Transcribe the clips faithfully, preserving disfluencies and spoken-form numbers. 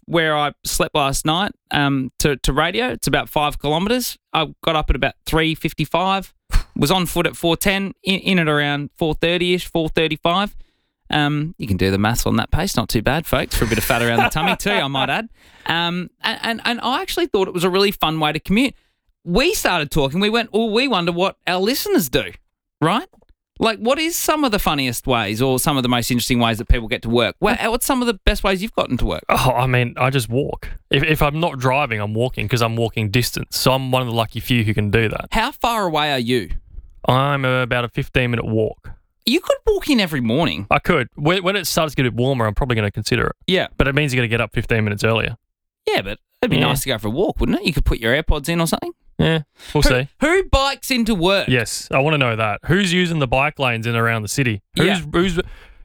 where I slept last night um, to, to radio. It's about five kilometres. I got up at about three fifty-five, was on foot at four ten, in, in at around four thirty-ish, four thirty-five. Um, you can do the maths on that pace. Not too bad, folks, for a bit of fat around the tummy too, I might add. Um, and, and, and I actually thought it was a really fun way to commute. We started talking. We went, oh, we wonder what our listeners do, right? Like, what is some of the funniest ways or some of the most interesting ways that people get to work? What's some of the best ways you've gotten to work? Oh, I mean, I just walk. If, if I'm not driving, I'm walking because I'm walking distance. So I'm one of the lucky few who can do that. How far away are you? I'm about a fifteen-minute walk. You could walk in every morning. I could. When, when it starts to get a bit warmer, I'm probably going to consider it. Yeah. But it means you got to get up fifteen minutes earlier. Yeah, but it'd be Yeah. nice to go for a walk, wouldn't it? You could put your AirPods in or something. Yeah, we'll who, see. Who bikes into work? Yes, I want to know that. Who's using the bike lanes in and around the city? Who's, Yeah. who's,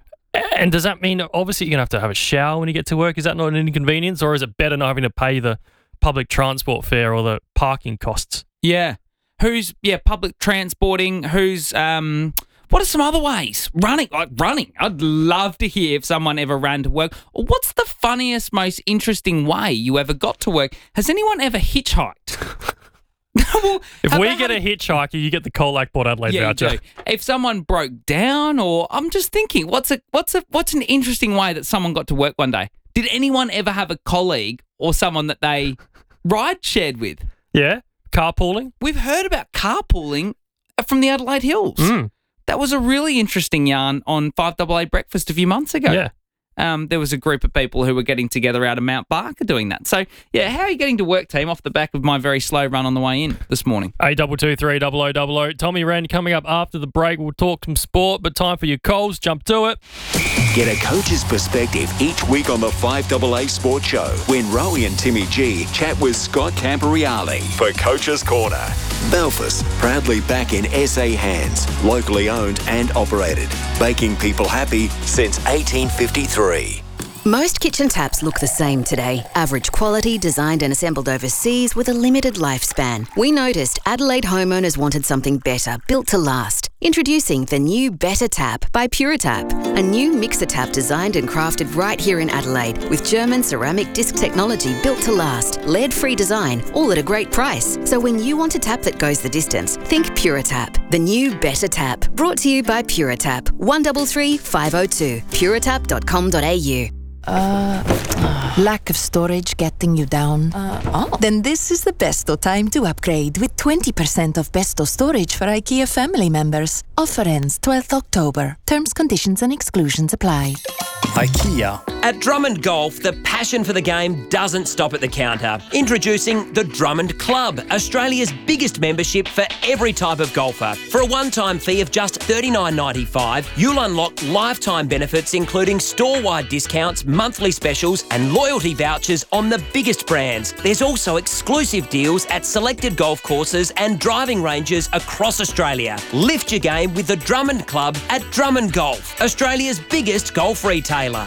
and does that mean, obviously, you're going to have to have a shower when you get to work? Is that not an inconvenience? Or is it better not having to pay the public transport fare or the parking costs? Yeah. Who's, yeah, public transporting? Who's, um, what are some other ways? Running. Like running. I'd love to hear if someone ever ran to work. Or what's the funniest, most interesting way you ever got to work? Has anyone ever hitchhiked? well, If we get had, a hitchhiker, you get the Colac Port Adelaide yeah, voucher. you do. If someone broke down, or I'm just thinking, what's a what's a what's an interesting way that someone got to work one day? Did anyone ever have a colleague or someone that they ride shared with? Yeah, carpooling. We've heard about carpooling from the Adelaide Hills. Mm. That was a really interesting yarn on five A A Breakfast a few months ago. Yeah. Um, there was a group of people who were getting together out of Mount Barker doing that. So, yeah, how are you getting to work, team, off the back of my very slow run on the way in this morning? eight two two three double oh double oh. Tommy Wren coming up after the break. We'll talk some sport, but time for your calls. Jump to it. Get a coach's perspective each week on the five A A Sports Show when Rowie and Timmy G chat with Scott Camporeale for Coach's Corner. Belfast, proudly back in S A hands, locally owned and operated, making people happy since eighteen fifty-three. Most kitchen taps look the same today. Average quality, designed and assembled overseas with a limited lifespan. We noticed Adelaide homeowners wanted something better, built to last. Introducing the new Better Tap by PuraTap, a new mixer tap designed and crafted right here in Adelaide with German ceramic disc technology built to last, lead-free design, all at a great price. So when you want a tap that goes the distance, think PuraTap, the new Better Tap. Brought to you by PuraTap, one three three five oh two, puratap dot com dot a u. Uh, uh, lack of storage getting you down? Uh, oh. Then this is the besto time to upgrade with twenty percent off besto storage for IKEA family members. Offer ends twelfth October. Terms, conditions and exclusions apply. IKEA. At Drummond Golf, the passion for the game doesn't stop at the counter. Introducing the Drummond Club, Australia's biggest membership for every type of golfer. For a one-time fee of just thirty-nine ninety-five, you'll unlock lifetime benefits including store-wide discounts, monthly specials and loyalty vouchers on the biggest brands. There's also exclusive deals at selected golf courses and driving ranges across Australia. Lift your game with the Drummond Club at Drummond Golf, Australia's biggest golf retailer.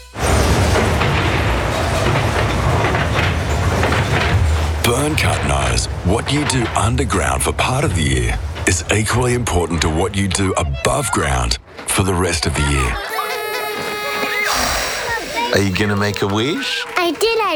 Burncut knows what you do underground for part of the year is equally important to what you do above ground for the rest of the year. Are you going to make a wish? I did, I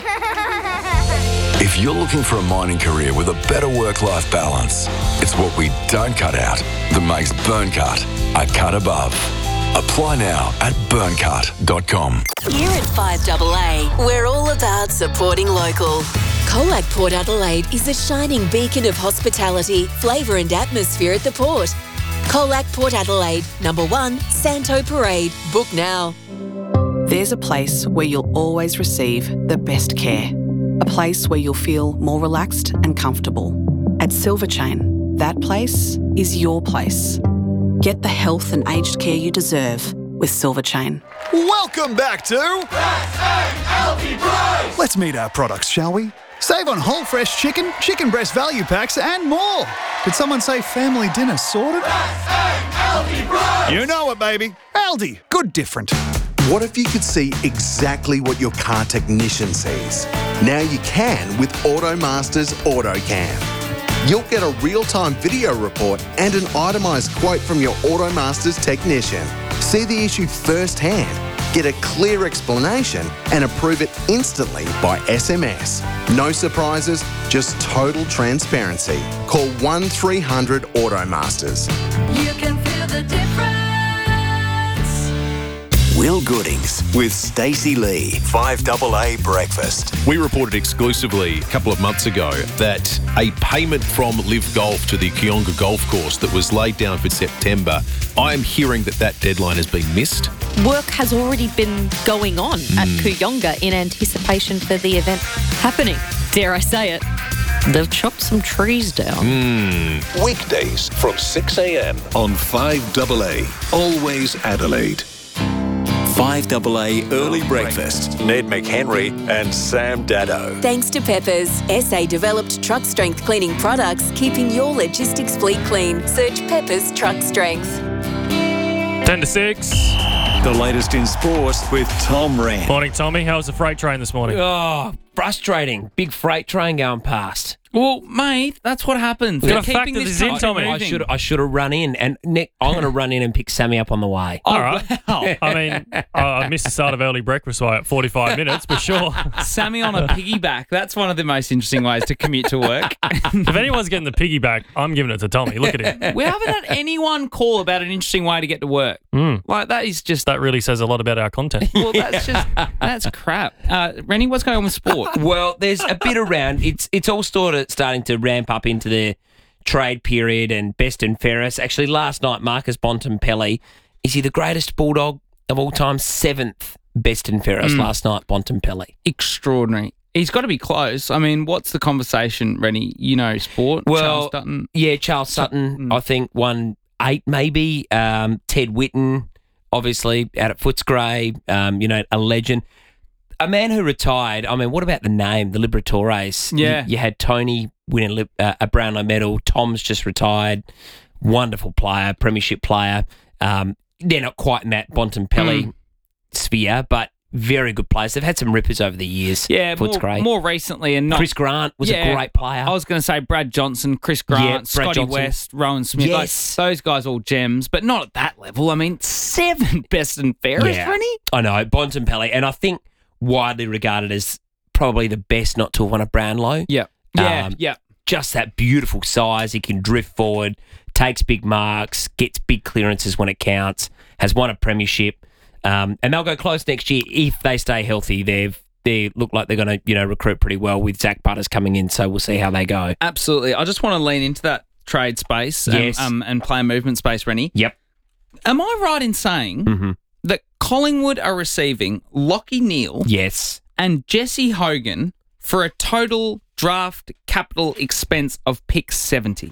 did. If you're looking for a mining career with a better work-life balance, it's what we don't cut out that makes Burncut a cut above. Apply now at burncut dot com. Here at five A A, we're all about supporting local. Colac Port Adelaide is a shining beacon of hospitality, flavour and atmosphere at the port. Colac Port Adelaide, number one, Santo Parade. Book now. There's a place where you'll always receive the best care. A place where you'll feel more relaxed and comfortable. At Silver Chain, that place is your place. Get the health and aged care you deserve with Silver Chain. Welcome back to S A L T Price! Let's meet our products, shall we? Save on whole fresh chicken, chicken breast value packs and more. Did someone say family dinner sorted? S A L T Price! You know it, baby. Aldi, good different. What if you could see exactly what your car technician sees? Now you can with AutoMaster's AutoCam. You'll get a real-time video report and an itemised quote from your AutoMaster's technician. See the issue firsthand. Get a clear explanation and approve it instantly by S M S. No surprises, just total transparency. Call one three hundred Automasters. You can feel the difference. Will Goodings with Stacey Lee, five double A Breakfast. We reported exclusively a couple of months ago that a payment from Live Golf to the Kionga Golf Course that was laid down for September, I am hearing that that deadline has been missed. Work has already been going on mm. at Kooyonga in anticipation for the event happening. Dare I say it, they've chopped some trees down. Mm. Weekdays from six a.m. on five double A, always Adelaide. five double A Early Breakfast. Ned McHenry and Sam Dado. Thanks to Peppers, S A developed truck strength cleaning products, keeping your logistics fleet clean. Search Peppers Truck Strength. ten to six. The latest in sport with Tom Wren. Morning, Tommy. How was the freight train this morning? Oh, frustrating. Big freight train going past. Well, mate, that's what happens. We've They're got to factor keeping this this in, country Tommy. I moving. should I should have run in, and Nick, I'm going to run in and pick Sammy up on the way. All right. I mean, uh, I missed the start of early breakfast by forty-five minutes, but sure. Sammy on a piggyback. That's one of the most interesting ways to commute to work. If anyone's getting the piggyback, I'm giving it to Tommy. Look at him. We haven't had anyone call about an interesting way to get to work. Mm. Like, that is just... That really says a lot about our content. Well, that's just... That's crap. Uh, Rennie, what's going on with sport? Well, there's a bit around. It's it's all sort of starting to ramp up into the trade period and best and fairest. Actually, last night, Marcus Bontempelli, is he the greatest Bulldog of all time? Seventh best and fairest Mm. last night, Bontempelli. Extraordinary. He's got to be close. I mean, what's the conversation, Rennie? You know sport. Well, Charles Sutton. Yeah, Charles Sutton, Mm. I think, won eight maybe. Um, Ted Whitten, obviously, out at Footscray, um, you know, a legend. A man who retired, I mean, what about the name, the Liberatores? Yeah. You, you had Tony winning lib- uh, a Brownlow medal. Tom's just retired. Wonderful player, premiership player. Um, they're not quite in that Bontempelli Mm. sphere, but very good players. They've had some rippers over the years. Yeah, more, Footscray. more recently and not... Chris Grant was Yeah. a great player. I was going to say Brad Johnson, Chris Grant, Yeah, Brad Scotty Johnson. West, Rowan Smith. Like, Yes. those guys all gems, but not at that level. I mean, seven best and fairest, Yeah. Rennie? I know, Bontempelli, and I think widely regarded as probably the best not to have won a Brownlow. Yeah. Yeah, Um, yeah. Just that beautiful size. He can drift forward, takes big marks, gets big clearances when it counts, has won a premiership, um, and they'll go close next year if they stay healthy. They've they look like they're going to you know recruit pretty well with Zach Butters coming in, so we'll see how they go. Absolutely. I just want to lean into that trade space Yes. um, um, and player movement space, Rennie. Yep. Am I right in saying Mm-hmm. that Collingwood are receiving Lockie Neal Yes. and Jesse Hogan for a total draft capital expense of pick seventy?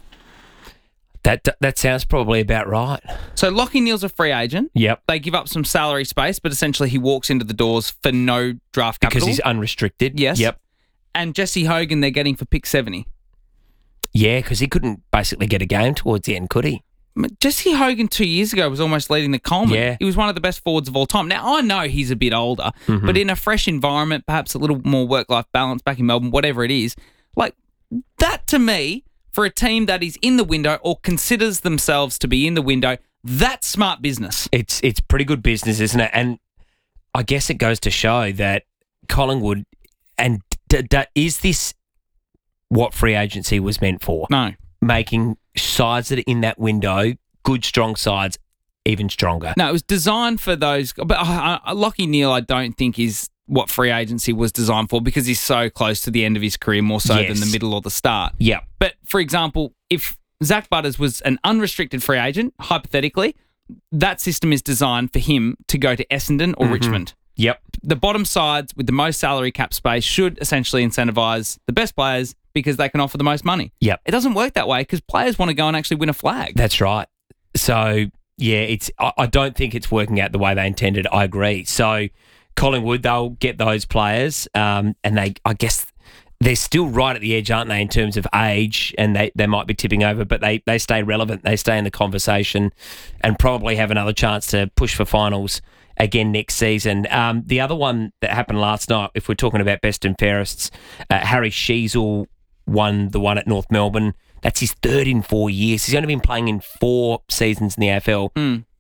That that sounds probably about right. So Lockie Neal's a free agent. Yep. They give up some salary space, but essentially he walks into the doors for no draft capital. Because he's unrestricted. Yes. Yep. And Jesse Hogan they're getting for pick seventy. Yeah, because he couldn't basically get a game towards the end, could he? Jesse Hogan two years ago was almost leading the Coleman. Yeah. He was one of the best forwards of all time. Now, I know he's a bit older, Mhm. but in a fresh environment, perhaps a little more work-life balance back in Melbourne, whatever it is, like that to me, for a team that is in the window or considers themselves to be in the window, that's smart business. It's it's pretty good business, isn't it? And I guess it goes to show that Collingwood, and d- d- is this what free agency was meant for? No. Making sides that are in that window, good, strong sides, even stronger. No, it was designed for those. But uh, uh, Lockie Neal, I don't think is what free agency was designed for because he's so close to the end of his career, more so Yes. than the middle or the start. Yeah. But for example, if Zach Butters was an unrestricted free agent, hypothetically, that system is designed for him to go to Essendon or Mhm. Richmond. Yep. The bottom sides with the most salary cap space should essentially incentivise the best players because they can offer the most money. Yep. It doesn't work that way because players want to go and actually win a flag. That's right. So, yeah, it's. I, I don't think it's working out the way they intended. I agree. So, Collingwood, they'll get those players, um, and they, I guess, they're still right at the edge, aren't they, in terms of age, and they, they might be tipping over, but they, they stay relevant. They stay in the conversation and probably have another chance to push for finals again next season. Um, the other one that happened last night, if we're talking about best and fairests, uh, Harry Sheasel won the one at North Melbourne. That's his third in four years. He's only been playing in four seasons in the A F L, Mm.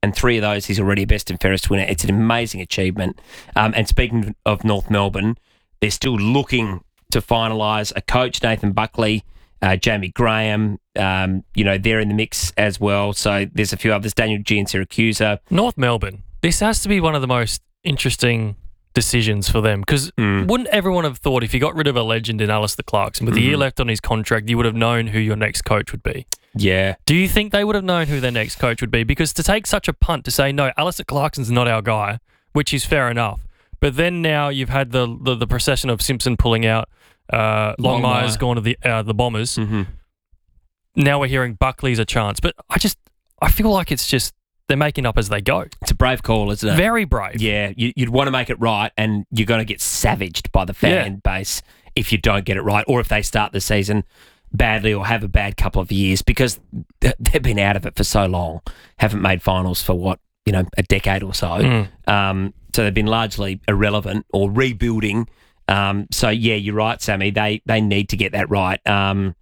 and three of those he's already a best and fairest winner. It's an amazing achievement. Um, and speaking of North Melbourne, they're still looking to finalise a coach, Nathan Buckley, uh, Jamie Graham. Um, you know, they're in the mix as well. So there's a few others, Daniel G in Syracuse. North Melbourne. This has to be one of the most interesting decisions for them because Mm. wouldn't everyone have thought if you got rid of a legend in Alistair Clarkson with Mhm. a year left on his contract, you would have known who your next coach would be? Yeah. Do you think they would have known who their next coach would be? Because to take such a punt to say, no, Alistair Clarkson's not our guy, which is fair enough. But then now you've had the the, the procession of Simpson pulling out, uh, Longmire's Longmire. gone to the uh, the Bombers. Mm-hmm. Now we're hearing Buckley's a chance. But I just, I feel like it's just, they're making up as they go. It's a brave call, isn't it? Very brave. Yeah, you, you'd want to make it right, and you're going to get savaged by the fan base if you don't get it right, or if they start the season badly or have a bad couple of years, because th- they've been out of it for so long, haven't made finals for what, you know, a decade or so. Mm. Um, so they've been largely irrelevant or rebuilding. Um, so yeah, you're right, Sammy. They they need to get that right. Um,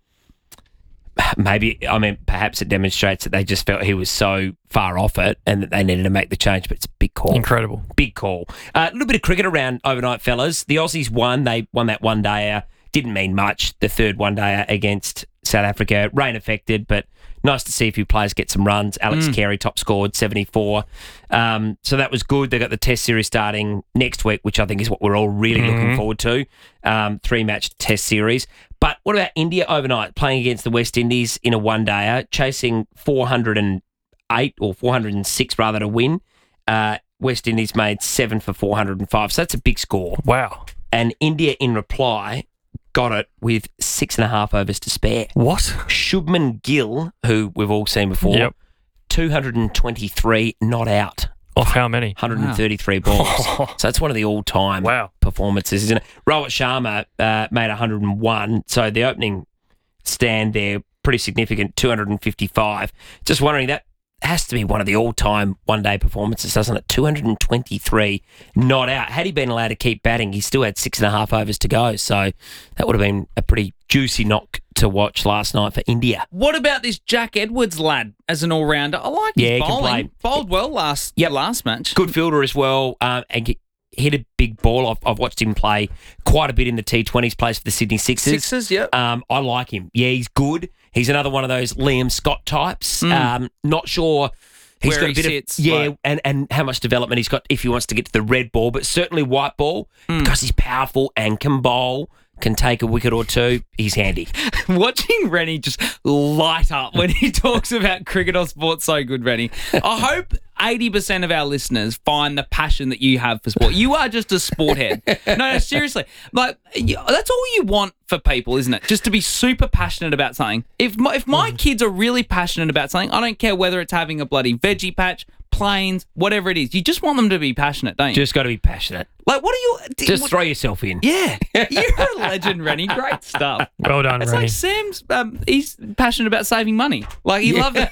Maybe, I mean, perhaps it demonstrates that they just felt he was so far off it and that they needed to make the change, but it's a big call. Incredible. Big call. Uh, a little bit of cricket around overnight, fellas. The Aussies won. They won that one-dayer. Didn't mean much, the third one-dayer against South Africa. Rain affected, but nice to see a few players get some runs. Alex Mm. Carey top scored, seventy-four. Um, so that was good. They got the Test series starting next week, which I think is what we're all really Mhm. looking forward to. Um, three-match Test series. But what about India overnight, playing against the West Indies in a one-dayer, chasing four hundred eight or four hundred six rather to win? Uh, West Indies made seven for four hundred five, so that's a big score. Wow. And India, in reply, got it with six and a half overs to spare. What? Shubman Gill, who we've all seen before, Yep. two hundred twenty-three not out. Off how many? one hundred thirty-three balls. So that's one of the all-time Wow. performances, isn't it? Rohit Sharma uh, made one hundred one. So the opening stand there, pretty significant, two hundred fifty-five. Just wondering, that has to be one of the all-time one-day performances, doesn't it? two hundred twenty-three not out. Had he been allowed to keep batting, he still had six and a half overs to go. So that would have been a pretty juicy knock to watch last night for India. What about this Jack Edwards lad as an all-rounder? I like Yeah, his he can bowling. play. Bowled well last Yep. last match. Good fielder as well, um, and g- hit a big ball. I've, I've watched him play quite a bit in the T twenties, plays for the Sydney Sixers. Sixers, yep. Um, I like him. Yeah, he's good. He's another one of those Liam Scott types. Mm. Um, not sure he's Where got a he bit sits, of yeah, like- and, and how much development he's got if he wants to get to the red ball, but certainly white ball Mm. because he's powerful and can bowl. Can take a wicket or two. He's handy. Watching Rennie just light up when he talks about cricket or sports, so good, Rennie. I hope eighty percent of our listeners find the passion that you have for sport. You are just a sport head. No, no, seriously. Like, you, that's all you want for people, isn't it? Just to be super passionate about something. If my, if my kids are really passionate about something, I don't care whether it's having a bloody veggie patch, planes, whatever it is. You just want them to be passionate, don't you? Just got to be passionate. Like, what are you... d- Just what- throw yourself in. Yeah. You're a legend, Rennie. Great stuff. Well done, It's Rennie. like Sam's, um, he's passionate about saving money. Like, he Yeah. loves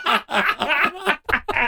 it.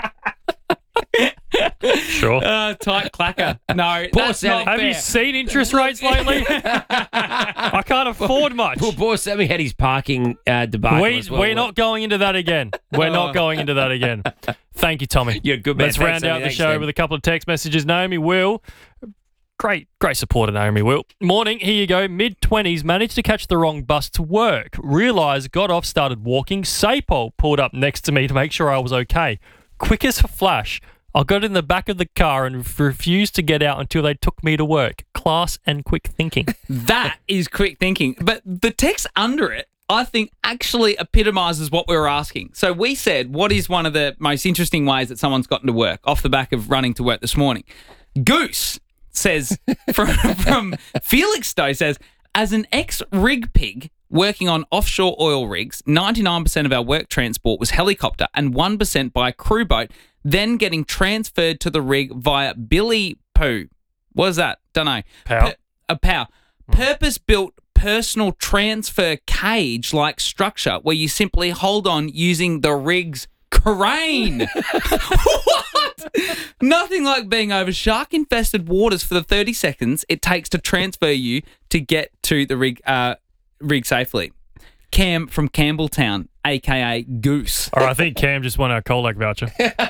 Sure. Uh, tight clacker. No, Poor that's Sally. not Have fair. you seen interest rates lately? I can't afford much. Poor, poor Sammy had his parking uh, debacle We, as well. we're not going into that again. We're not going into that again. Thank you, Tommy. You're a good man. Let's Thanks, round Sammy. out the Thanks, show Sam. with a couple of text messages. Naomi Will. Great, great supporter, Naomi Will. Morning, here you go. mid-twenties, managed to catch the wrong bus to work. Realised, got off, started walking. Sapol pulled up next to me to make sure I was okay. Quick as a flash, I got in the back of the car and refused to get out until they took me to work. Class and quick thinking. That is quick thinking. But the text under it, I think, actually epitomises what we were asking. So we said, what is one of the most interesting ways that someone's gotten to work off the back of running to work this morning? Goose says, from, from Felix Stowe says, as an ex-rig pig working on offshore oil rigs, ninety-nine percent of our work transport was helicopter and one percent by crew boat, then getting transferred to the rig via Billy Poo. What is that? Don't know. Pow. Per- a pow. Purpose-built personal transfer cage-like structure where you simply hold on using the rig's crane. What? Nothing like being over shark-infested waters for the thirty seconds it takes to transfer you to get to the rig, uh, rig safely. Cam from Campbelltown, a k a. Goose. All right, I think Cam just won our Colac voucher.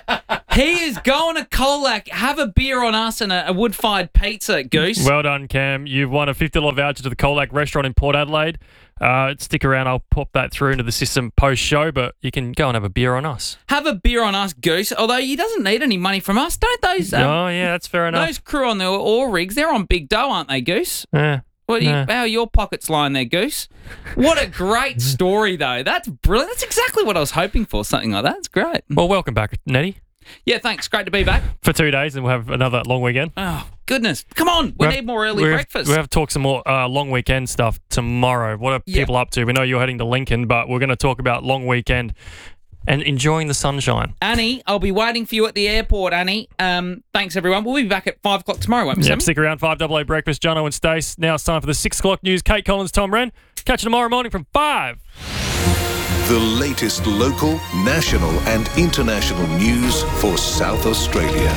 He is going to Colac. Have a beer on us and a, a wood-fired pizza, Goose. Well done, Cam. You've won a fifty dollars voucher to the Colac restaurant in Port Adelaide. Uh, stick around. I'll pop that through into the system post-show, but you can go and have a beer on us. Have a beer on us, Goose. Although he doesn't need any money from us, don't those? Um, oh, yeah, that's fair enough. Those crew on the ore rigs, they're on big dough, aren't they, Goose? Yeah. What are you, yeah. How are your pockets lying there, Goose? What a great story, though. That's brilliant. That's exactly what I was hoping for, something like that. It's great. Well, welcome back, Nettie. Yeah, thanks. Great to be back. For two days, and we'll have another long weekend. Oh, goodness. Come on. We we'll need have, more early we'll breakfast. Have, we'll have to talk some more uh, long weekend stuff tomorrow. What are Yeah. people up to? We know you're heading to Lincoln, but we're going to talk about long weekend and enjoying the sunshine. Annie, I'll be waiting for you at the airport, Annie. Um, thanks, everyone. We'll be back at five o'clock tomorrow, won't we, Yep, Sammy? stick around. five double A Breakfast, Jono and Stace. Now it's time for the six o'clock news. Kate Collins, Tom Wren. Catch you tomorrow morning from five. The latest local, national and international news for South Australia.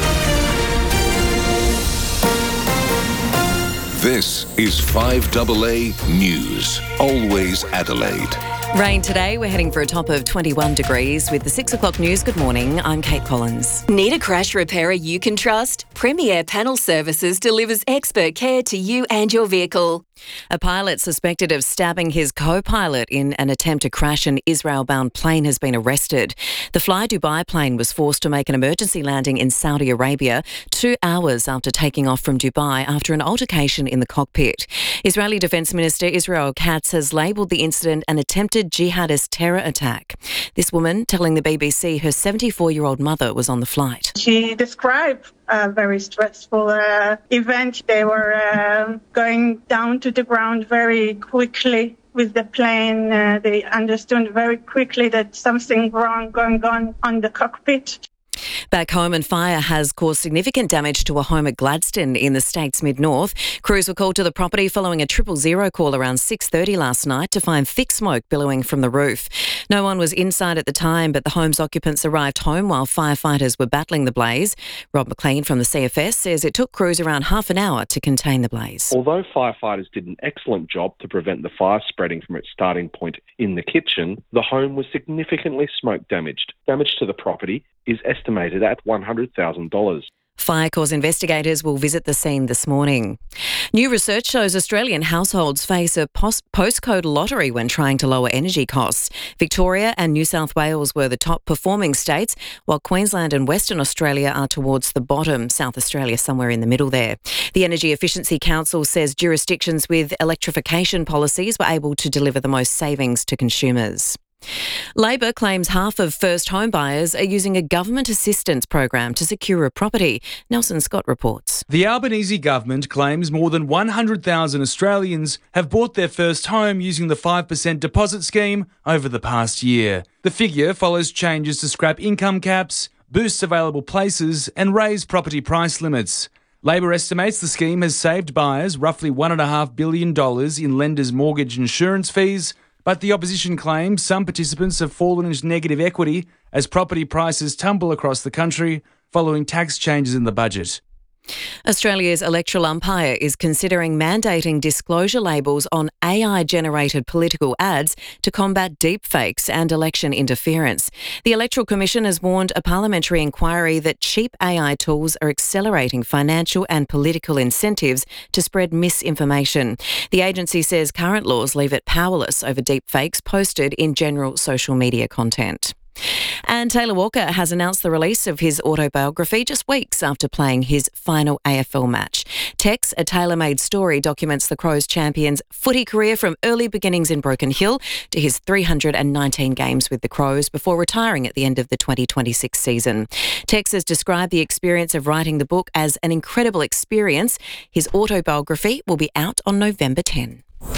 This is five double A News. Always Adelaide. Rain today. We're heading for a top of twenty-one degrees. With the six o'clock news, good morning. I'm Kate Collins. Need a crash repairer you can trust? Premier Panel Services delivers expert care to you and your vehicle. A pilot suspected of stabbing his co-pilot in an attempt to crash an Israel-bound plane has been arrested. The Fly Dubai plane was forced to make an emergency landing in Saudi Arabia two hours after taking off from Dubai after an altercation in the cockpit. Israeli Defence Minister Israel Katz has labelled the incident an attempted jihadist terror attack. This woman telling the B B C her seventy-four-year-old mother was on the flight. She described a very stressful uh, event. They were uh, going down to the ground very quickly with the plane. Uh, they understood very quickly that something wrong going on on the cockpit. Back home, and fire has caused significant damage to a home at Gladstone in the state's mid-north. Crews were called to the property following a triple zero call around six thirty last night to find thick smoke billowing from the roof. No one was inside at the time, but the home's occupants arrived home while firefighters were battling the blaze. Rob McLean from the C F S says it took crews around half an hour to contain the blaze. Although firefighters did an excellent job to prevent the fire spreading from its starting point in the kitchen, the home was significantly smoke damaged. Damage to the property is estimated at one hundred thousand dollars. Fire cause investigators will visit the scene this morning. New research shows Australian households face a post- postcode lottery when trying to lower energy costs. Victoria and New South Wales were the top performing states, while Queensland and Western Australia are towards the bottom, South Australia somewhere in the middle there. The Energy Efficiency Council says jurisdictions with electrification policies were able to deliver the most savings to consumers. Labor claims half of first home buyers are using a government assistance program to secure a property. Nelson Scott reports. The Albanese government claims more than one hundred thousand Australians have bought their first home using the five percent deposit scheme over the past year. The figure follows changes to scrap income caps, boost available places and raise property price limits. Labor estimates the scheme has saved buyers roughly one point five billion dollars in lenders' mortgage insurance fees, but the opposition claims some participants have fallen into negative equity as property prices tumble across the country following tax changes in the budget. Australia's electoral umpire is considering mandating disclosure labels on A I-generated political ads to combat deepfakes and election interference. The Electoral Commission has warned a parliamentary inquiry that cheap A I tools are accelerating financial and political incentives to spread misinformation. The agency says current laws leave it powerless over deepfakes posted in general social media content. And Taylor Walker has announced the release of his autobiography just weeks after playing his final A F L match. Tex, a tailor-made story, documents the Crows champion's footy career from early beginnings in Broken Hill to his three hundred nineteen games with the Crows before retiring at the end of the twenty twenty-six season. Tex has described the experience of writing the book as an incredible experience. His autobiography will be out on November tenth.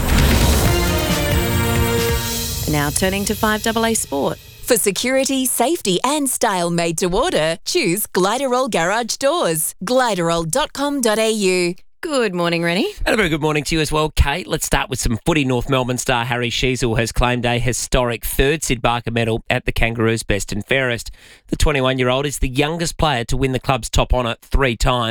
Now turning to five double A Sport. For security, safety and style made to order, choose Gliderol Garage Doors. gliderol dot com dot a u. Good morning, Rennie. And a very good morning to you as well, Kate. Let's start with some footy. North Melbourne star Harry Sheezel has claimed a historic third Sid Barker medal at the Kangaroos' Best and Fairest. The twenty-one-year-old is the youngest player to win the club's top honour three times.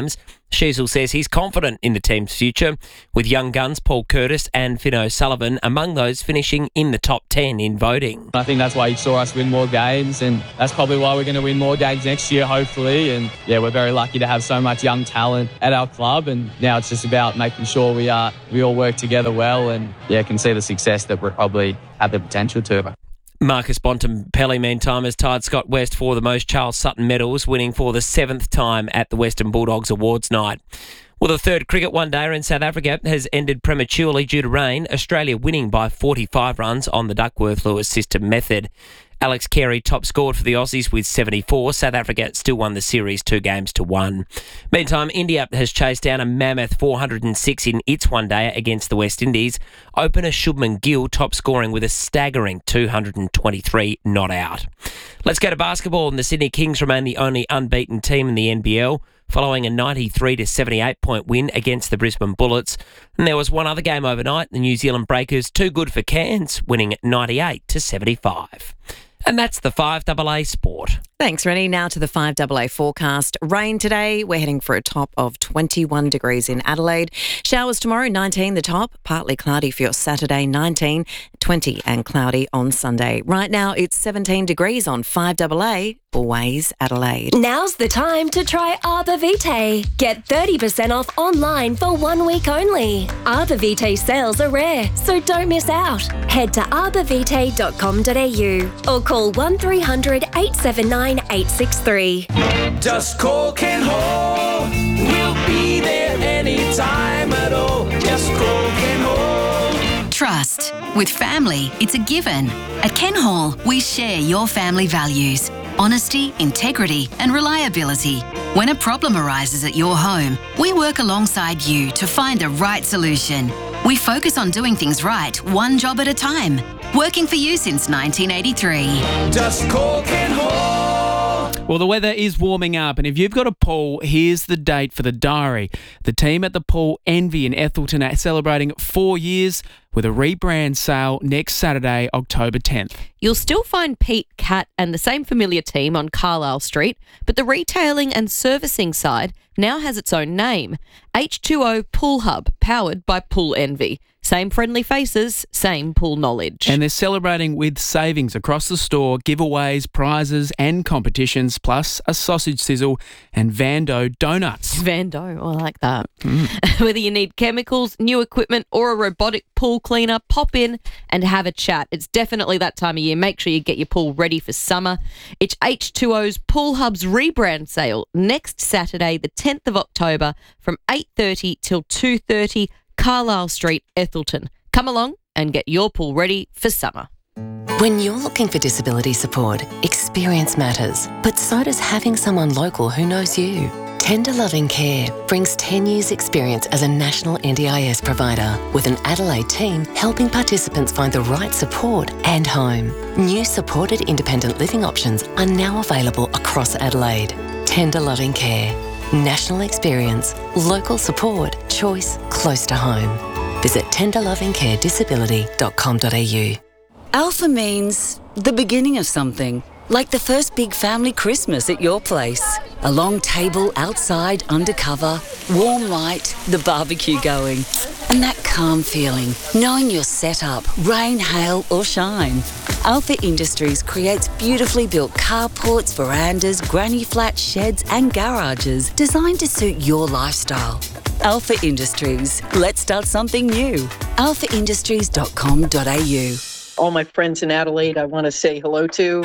Sheasel says he's confident in the team's future, with young guns Paul Curtis and Finn O'Sullivan among those finishing in the top ten in voting. I think that's why you saw us win more games, and that's probably why we're going to win more games next year, hopefully. And yeah, we're very lucky to have so much young talent at our club, and now it's just about making sure we are we all work together well, and yeah, can see the success that we probably have the potential to. Marcus Bontempelli, meantime, has tied Scott West for the most Charles Sutton medals, winning for the seventh time at the Western Bulldogs Awards night. Well, the third cricket one-dayer in South Africa has ended prematurely due to rain, Australia winning by forty-five runs on the Duckworth-Lewis system method. Alex Carey top scored for the Aussies with seventy-four. South Africa still won the series two games to one. Meantime, India has chased down a mammoth four hundred six in its one-dayer against the West Indies. Opener Shubman Gill top scoring with a staggering two hundred twenty-three not out. Let's go to basketball, and the Sydney Kings remain the only unbeaten team in the N B L, following a ninety-three to seventy-eight point win against the Brisbane Bullets. And there was one other game overnight, the New Zealand Breakers too good for Cairns, winning ninety-eight to seventy-five. And that's the five A A Sport. Thanks, Rennie. Now to the five A A forecast. Rain today. We're heading for a top of twenty-one degrees in Adelaide. Showers tomorrow, nineteen the top. Partly cloudy for your Saturday, nineteen. twenty and cloudy on Sunday. Right now, it's seventeen degrees on five A A, always Adelaide. Now's the time to try Arbor Vitae. Get thirty percent off online for one week only. Arbor Vitae sales are rare, so don't miss out. Head to arbor vitae dot com dot a u or call one three hundred eight seven nine eight six three. Just call Ken Hall. We'll be there anytime at all. Just call Ken Hall. Trust. With family, it's a given. At Ken Hall, we share your family values. Honesty, integrity and reliability. When a problem arises at your home, we work alongside you to find the right solution. We focus on doing things right, one job at a time. Working for you since nineteen eighty-three. Just call Ken Hall. Well, the weather is warming up, and if you've got a pool, here's the date for the diary. The team at the Pool Envy in Ethelton are celebrating four years with a rebrand sale next Saturday, October tenth. You'll still find Pete, Cat and the same familiar team on Carlisle Street, but the retailing and servicing side now has its own name, H two O Pool Hub, powered by Pool Envy. Same friendly faces, same pool knowledge. And they're celebrating with savings across the store, giveaways, prizes and competitions, plus a sausage sizzle and Vando donuts. Vando, oh, I like that. Mm. Whether you need chemicals, new equipment or a robotic pool cleaner, pop in and have a chat. It's definitely that time of year. Make sure you get your pool ready for summer. It's H two O's Pool Hub's rebrand sale next Saturday, the tenth of October from eight thirty till two thirty, Carlisle Street, Ethelton. Come along and get your pool ready for summer. When you're looking for disability support, experience matters, but so does having someone local who knows you. Tender Loving Care brings ten years experience as a national N D I S provider with an Adelaide team helping participants find the right support and home. New supported independent living options are now available across Adelaide. Tender Loving Care. National experience, local support, choice close to home. Visit tender loving care disability dot com dot a u. Alpha means the beginning of something, like the first big family Christmas at your place. A long table outside, undercover, warm light, the barbecue going. And that calm feeling, knowing you're set up, rain, hail or shine. Alpha Industries creates beautifully built carports, verandas, granny flats, sheds and garages designed to suit your lifestyle. Alpha Industries. Let's start something new. alpha industries dot com dot a u. All my friends in Adelaide I want to say hello to.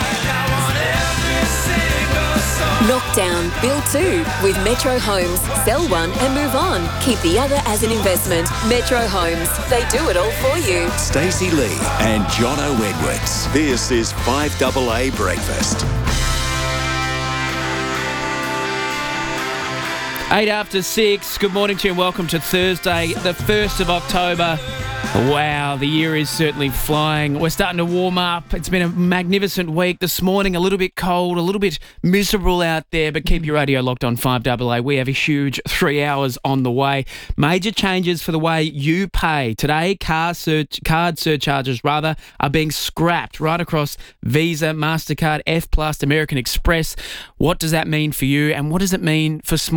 Lockdown, build two with Metro Homes. Sell one and move on. Keep the other as an investment. Metro Homes. They do it all for you. Stacey Lee and Jono Edwards. This is five A A Breakfast. Eight after six. Good morning to you and welcome to Thursday, the first of October. Wow, the year is certainly flying. We're starting to warm up. It's been a magnificent week. This morning, a little bit cold, a little bit miserable out there, but keep your radio locked on five A A. We have a huge three hours on the way. Major changes for the way you pay. Today, car search, card surcharges rather are being scrapped right across Visa, MasterCard, F Plus, American Express. What does that mean for you and what does it mean for small business?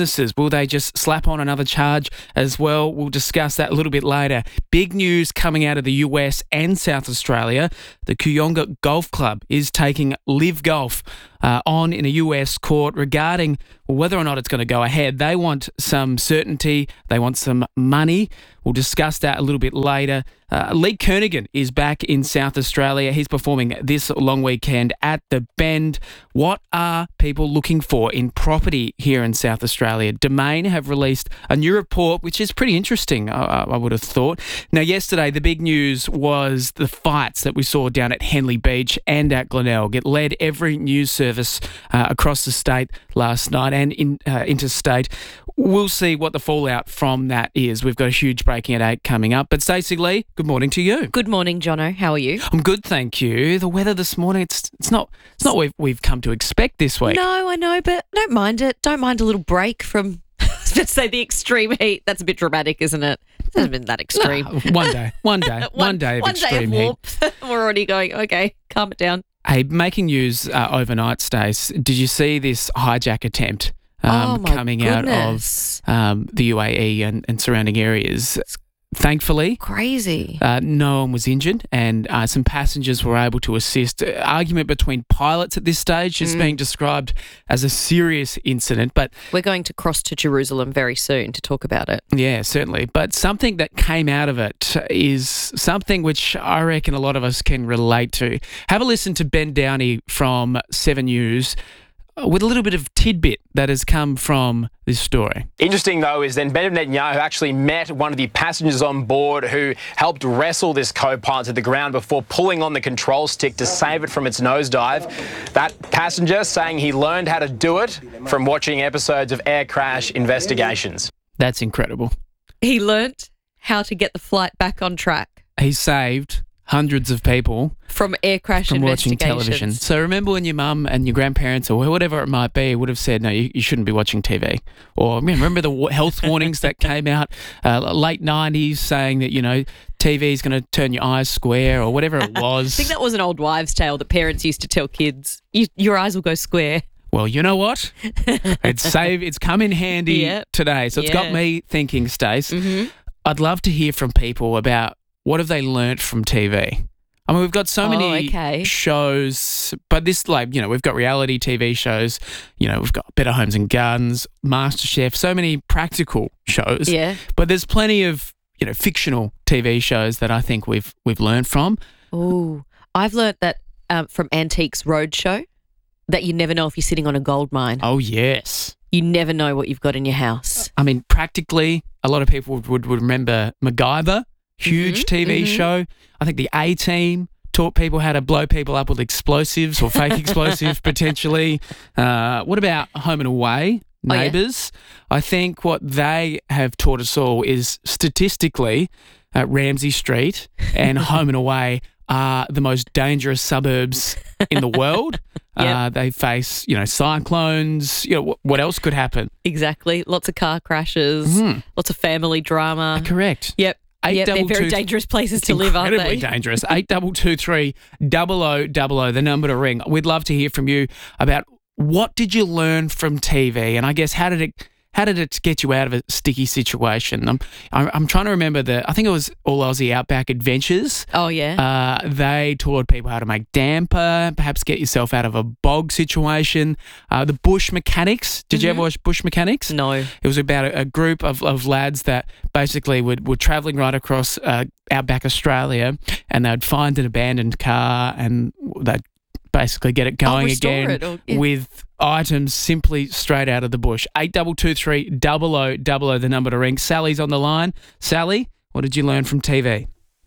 businesses? Will they just slap on another charge as well? We'll discuss that a little bit later. Big news coming out of the U S and South Australia. The Kooyonga Golf Club is taking Live Golf uh, on in a U S court regarding whether or not it's going to go ahead. They want some certainty. They want some money. We'll discuss that a little bit later. Uh, Lee Kernaghan is back in South Australia. He's performing this long weekend at the Bend. What are people looking for in property here in South Australia? Domain have released a new report, which is pretty interesting, I, I would have thought. Now, yesterday, the big news was the fights that we saw down at Henley Beach and at Glenelg. It led every news service uh, across the state last night and in, uh, interstate. We'll see what the fallout from that is. We've got a huge breaking at eight coming up. But Stacey Lee, good morning to you. Good morning, Jono. How are you? I'm good, thank you. The weather this morning, it's it's not it's not what we've, we've come to expect this week. No, I know, but don't mind it. Don't mind a little break from, let's say, the extreme heat. That's a bit dramatic, isn't it? It hasn't been that extreme. No, one day, one day, one, one day of one extreme day of heat. warmth. We're already going, okay, calm it down. Hey, making news uh, overnight, Stace. Did you see this hijack attempt um, Oh, my coming goodness. out of um, the U A E and, and surrounding areas? Thankfully, Crazy. uh, no one was injured, and uh, some passengers were able to assist. Uh, Argument between pilots at this stage is Mm. being described as a serious incident, but We're going to cross to Jerusalem very soon to talk about it. yeah, certainly. But something that came out of it is something which I reckon a lot of us can relate to. Have a listen to Ben Downey from Seven News uh, with a little bit of tidbit that has come from this story. Interesting, though, is then Benjamin Netanyahu actually met one of the passengers on board who helped wrestle this co-pilot to the ground before pulling on the control stick to save it from its nosedive. That passenger saying he learned how to do it from watching episodes of air crash investigations. That's incredible. He learnt how to get the flight back on track He saved hundreds of people from air crash from watching investigations. television. So remember when your mum and your grandparents or whatever it might be would have said, no, you, you shouldn't be watching T V. Or remember the wa- health warnings that came out uh, late nineties saying that, you know, T V is going to turn your eyes square or whatever it was. I think that was an old wives' tale that parents used to tell kids. You, your eyes will go square. Well, you know what? It's save. It's come in handy Yep. today. So it's got Yeah. me thinking, Stace. Mhm. I'd love to hear from people about what have they learnt from T V. I mean, we've got so Oh, many okay. shows, but this, like, you know, we've got reality T V shows, you know, we've got Better Homes and Gardens, MasterChef, so many practical shows. Yeah. But there's plenty of, you know, fictional T V shows that I think we've we've learned from. Ooh, I've learnt that um, from Antiques Roadshow that you never know if you're sitting on a gold mine. Oh, yes. You never know what you've got in your house. I mean, practically, a lot of people would, would, would remember MacGyver, huge Mhm, T V mhm. show. I think the A-Team taught people how to blow people up with explosives or fake explosives, potentially. Uh, what about Home and Away? Oh, yeah. Neighbours. I think what they have taught us all is statistically, uh, Ramsay Street and Home and Away are the most dangerous suburbs in the world. Yep. Uh, they face, you know, cyclones. You know, wh- what else could happen? Exactly. Lots of car crashes, Mhm. lots of family drama. Correct. Yep. Eight Yep, they're double very two- dangerous places It's to live, aren't incredibly they? dangerous. Eight double two three double o double o, the number to ring. We'd love to hear from you about what did you learn from T V, and I guess how did it how did it get you out of a sticky situation? I'm I'm, I'm trying to remember the. I think it was All Aussie Outback Adventures. Oh, yeah. Uh, they taught people how to make damper, perhaps get yourself out of a bog situation. Uh, the Bush Mechanics. Did you ever Mhm. watch Bush Mechanics? No. It was about a, a group of, of lads that basically would, were travelling right across uh, outback Australia, and they'd find an abandoned car and they'd basically get it going restore again it or- yeah. with items simply straight out of the bush. Eight double two three double o double o, the number to ring. Sally's on the line. Sally, what did you learn from T V?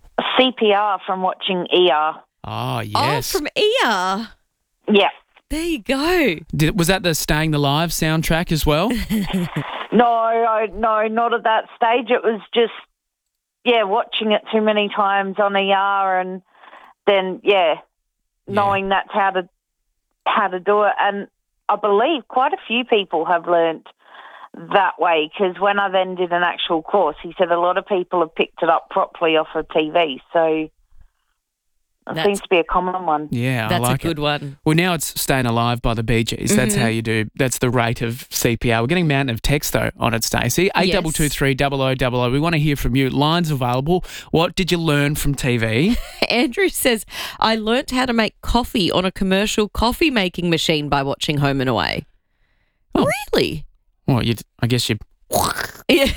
C P R from watching E R. Oh, yes. Oh, from E R. Yeah. There you go. Did, was that the Staying Alive soundtrack as well? No, I, no, not at that stage. It was just, yeah, watching it too many times on E R, and then, yeah, knowing that's how to how to do it. And I believe quite a few people have learnt that way, because when I then did an actual course, he said a lot of people have picked it up properly off of T V. So, It seems to be a common one. Yeah, That's I like a good it. one. Well, now it's Staying Alive by the Bee Gees. That's Mhm. how you do. That's the rate of C P R. We're getting a mountain of text, though, on it, Stacey. eight two two three double oh double oh. We want to hear from you. Lines available. What did you learn from T V? Andrew says, I learnt how to make coffee on a commercial coffee making machine by watching Home and Away. Oh. Really? Well, you. I guess you. Yeah.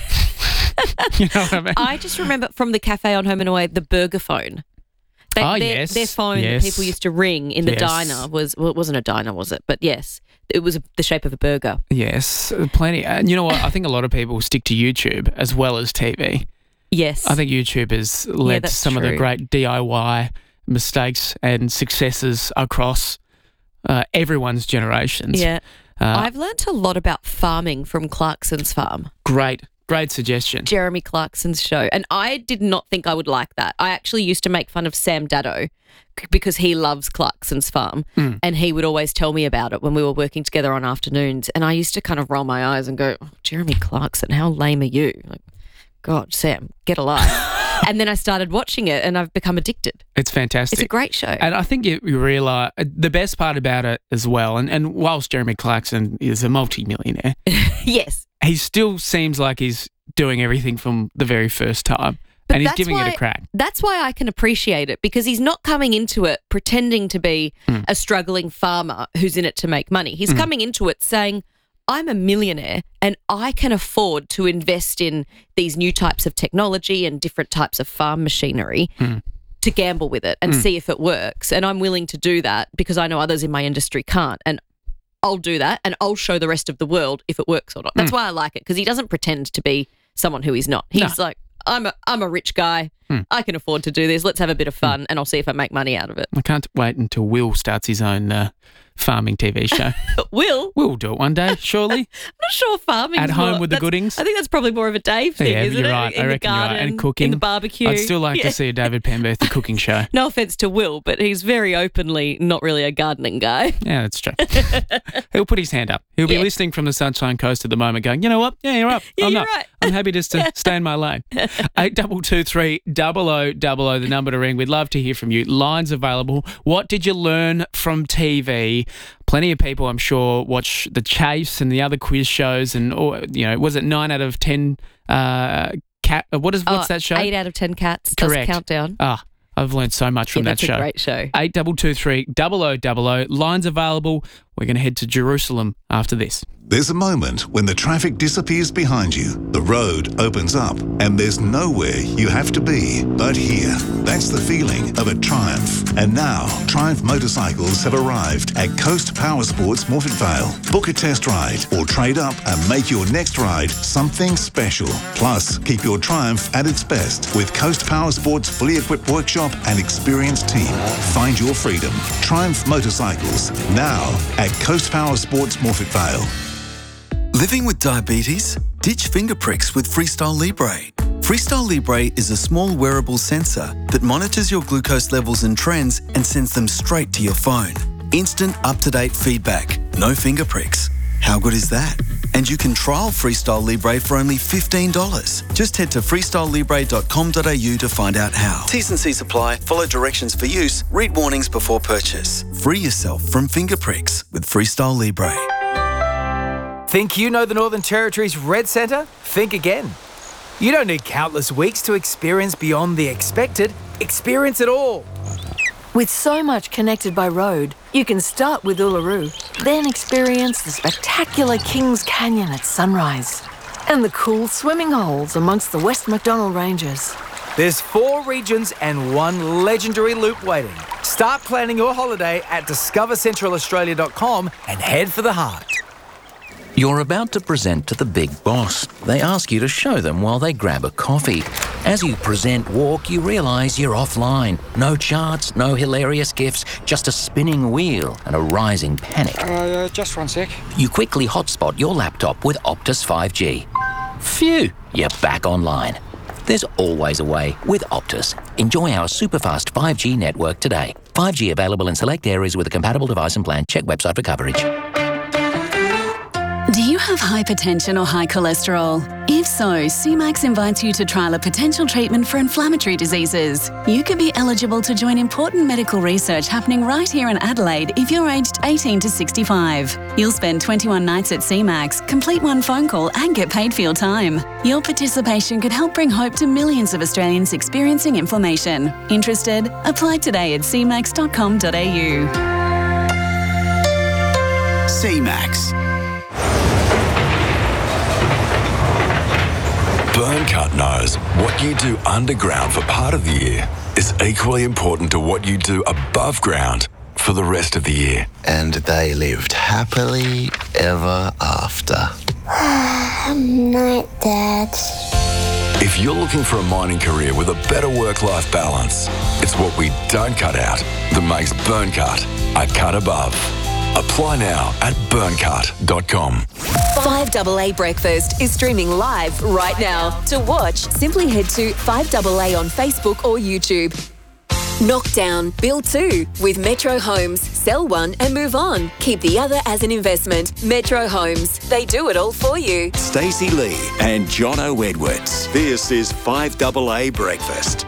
You know what I mean? I just remember from the cafe on Home and Away, the burger phone. They, Oh, their, yes, Their phone yes. that people used to ring in the Yes. diner was, well, it wasn't a diner, was it? But yes, it was the shape of a burger. Yes, plenty. And you know what? I think a lot of people stick to YouTube as well as T V. Yes. I think YouTube has led to that's some of the true. great D I Y mistakes and successes across uh, everyone's generations. Yeah. Uh, I've learnt a lot about farming from Clarkson's farm. great, great suggestion. Jeremy Clarkson's show. And I did not think I would like that. I actually used to make fun of Sam Daddo c- because he loves Clarkson's farm Mm. and he would always tell me about it when we were working together on afternoons. And I used to kind of roll my eyes and go, oh, Jeremy Clarkson, how lame are you? Like, God, Sam, get a life. And then I started watching it and I've become addicted. It's fantastic. It's a great show. And I think you, you realise the best part about it as well, and, and whilst Jeremy Clarkson is a multi-millionaire, yes. he still seems like he's doing everything from the very first time. But and he's that's giving why, it a crack. That's why I can appreciate it because he's not coming into it pretending to be Mm. a struggling farmer who's in it to make money. He's Mm. coming into it saying, I'm a millionaire and I can afford to invest in these new types of technology and different types of farm machinery Mm. to gamble with it and Mm. see if it works. And I'm willing to do that because I know others in my industry can't. And I'll do that and I'll show the rest of the world if it works or not. That's Mm. why I like it because he doesn't pretend to be someone who he's not. He's No. like, I'm a I'm a rich guy. Mm. I can afford to do this. Let's have a bit of fun and I'll see if I make money out of it. I can't wait until Will starts his own uh, farming T V show. Will? We'll do it one day, surely. I'm not sure farming At is home more- with the that's- goodings? I think that's probably more of a Dave thing, yeah, isn't you're it? right. In I the reckon you're right. garden, And cooking. in the barbecue. I'd still like Yeah. to see a David Pemberthy cooking show. No offense to Will, but he's very openly not really a gardening guy. Yeah, that's true. He'll put his hand up. He'll be Yeah. listening from the Sunshine Coast at the moment going, you know what? Yeah, you're up. Yeah, I'm you're not. right. I'm happy just to stay in my lane. eight two two three double oh double oh, the number to ring. We'd love to hear from you. Lines available. What did you learn from T V? Plenty of people, I'm sure, watch The Chase and the other quiz shows and, or, you know, was it nine out of ten uh, cat? uh, What is, what's Oh, that show? Eight out of ten cats. Does Correct. countdown. Ah, I've learned so much from Yeah, that that's a show. great show. eight two two three double oh double oh. Lines available. We're going to head to Jerusalem after this. There's a moment when the traffic disappears behind you, the road opens up, and there's nowhere you have to be but here. That's the feeling of a Triumph. And now, Triumph motorcycles have arrived at Coast Power Sports Morphett Vale. Book a test ride or trade up and make your next ride something special. Plus, keep your Triumph at its best with Coast Power Sports' fully equipped workshop and experienced team. Find your freedom. Triumph Motorcycles, now at Coast Power Sports Morphett Vale. Living with diabetes? Ditch finger pricks with Freestyle Libre. Freestyle Libre is a small wearable sensor that monitors your glucose levels and trends and sends them straight to your phone. Instant, up-to-date feedback. No finger pricks. How good is that? And you can trial Freestyle Libre for only fifteen dollars. Just head to freestyle libre dot com dot a u to find out how. T's and C's apply. Follow directions for use. Read warnings before purchase. Free yourself from finger pricks with Freestyle Libre. Think you know the Northern Territory's Red Centre? Think again. You don't need countless weeks to experience beyond the expected. Experience it all. With so much connected by road, you can start with Uluru, then experience the spectacular Kings Canyon at sunrise and the cool swimming holes amongst the West MacDonnell Ranges. There's four regions and one legendary loop waiting. Start planning your holiday at discover central australia dot com and head for the heart. You're about to present to the big boss. They ask you to show them while they grab a coffee. As you present walk, you realise you're offline. No charts, no hilarious gifs, just a spinning wheel and a rising panic. Uh, just one sec. You quickly hotspot your laptop with Optus five G. Phew, you're back online. There's always a way with Optus. Enjoy our super-fast five G network today. five G available in select areas with a compatible device and plan. Check website for coverage. Do you have hypertension or high cholesterol? If so, C MAX invites you to trial a potential treatment for inflammatory diseases. You could be eligible to join important medical research happening right here in Adelaide if you're aged eighteen to sixty-five. You'll spend twenty-one nights at C MAX, complete one phone call and get paid for your time. Your participation could help bring hope to millions of Australians experiencing inflammation. Interested? Apply today at c max dot com dot a u. C MAX. Burncut knows what you do underground for part of the year is equally important to what you do above ground for the rest of the year. And they lived happily ever after. Night, Dad. If you're looking for a mining career with a better work-life balance, it's what we don't cut out that makes Burncut a cut above. Apply now at burncut dot com. five A A Breakfast is streaming live right now. To watch, simply head to five A A on Facebook or YouTube. Knockdown, build two with Metro Homes. Sell one and move on. Keep the other as an investment. Metro Homes. They do it all for you. Stacey Lee and Jono Edwards. This is five A A Breakfast.